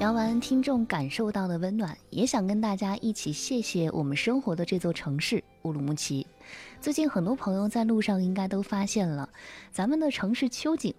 聊完听众感受到的温暖，也想跟大家一起谢谢我们生活的这座城市乌鲁木齐。最近很多朋友在路上应该都发现了，咱们的城市秋景